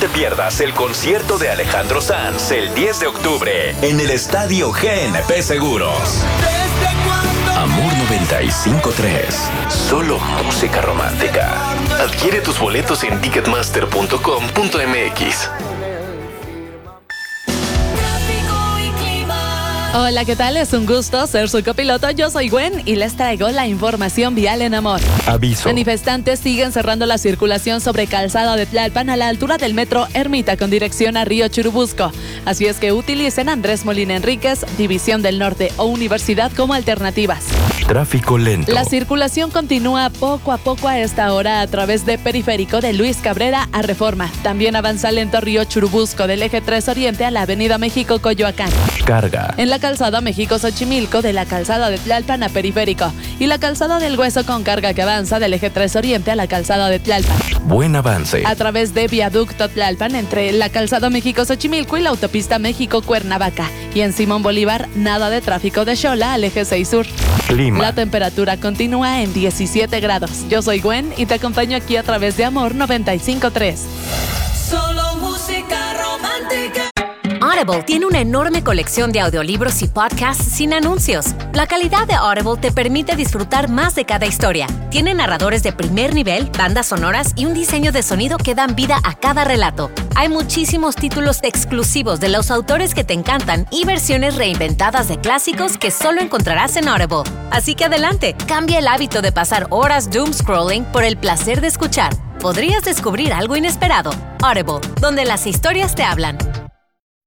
te pierdas el concierto de Alejandro Sanz el 10 de octubre en el Estadio GNP Seguros. Amor 95.3. Solo música romántica. Adquiere tus boletos en ticketmaster.com.mx. Hola, ¿qué tal? Es un gusto ser su copiloto. Yo soy Gwen y les traigo la información vial en Amor. Aviso. Manifestantes siguen cerrando la circulación sobre Calzada de Tlalpan a la altura del metro Ermita con dirección a Río Churubusco. Así es que utilicen Andrés Molina Enríquez, División del Norte o Universidad como alternativas. Tráfico lento. La circulación continúa poco a poco a esta hora a través de Periférico de Luis Cabrera a Reforma. También avanza lento Río Churubusco del Eje 3 Oriente a la Avenida México Coyoacán. Carga. En la Calzada México-Xochimilco de la Calzada de Tlalpan a Periférico y la Calzada del Hueso con carga que avanza del Eje 3 Oriente a la Calzada de Tlalpan. Buen avance. A través de Viaducto Tlalpan entre la Calzada México-Xochimilco y la Autopista México-Cuernavaca. Y en Simón Bolívar, nada de tráfico de Xola al Eje 6 Sur. Clima. La temperatura continúa en 17 grados. Yo soy Gwen y te acompaño aquí a través de Amor 95.3. Solo música romántica. Audible tiene una enorme colección de audiolibros y podcasts sin anuncios. La calidad de Audible te permite disfrutar más de cada historia. Tiene narradores de primer nivel, bandas sonoras y un diseño de sonido que dan vida a cada relato. Hay muchísimos títulos exclusivos de los autores que te encantan y versiones reinventadas de clásicos que solo encontrarás en Audible. Así que adelante, cambia el hábito de pasar horas doom scrolling por el placer de escuchar. Podrías descubrir algo inesperado. Audible, donde las historias te hablan.